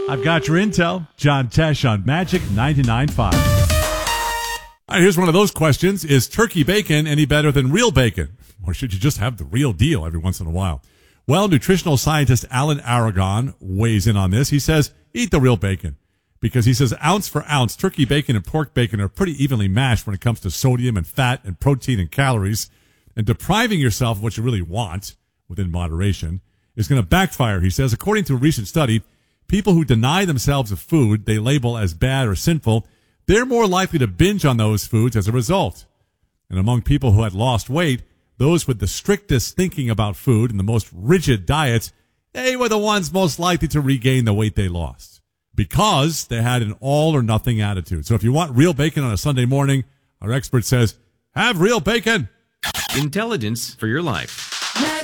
I've got your intel. John Tesh on Magic 99.5. All right, here's one of those questions. Is turkey bacon any better than real bacon? Or should you just have the real deal every once in a while? Well, nutritional scientist Alan Aragon weighs in on this. He says, eat the real bacon. Because he says ounce for ounce, turkey bacon and pork bacon are pretty evenly matched when it comes to sodium and fat and protein and calories. And depriving yourself of what you really want, within moderation, is going to backfire, he says. According to a recent study, people who deny themselves of food they label as bad or sinful, they're more likely to binge on those foods as a result. And among people who had lost weight, those with the strictest thinking about food and the most rigid diets, they were the ones most likely to regain the weight they lost because they had an all-or-nothing attitude. So if you want real bacon on a Sunday morning, our expert says, have real bacon. Intelligence for your life.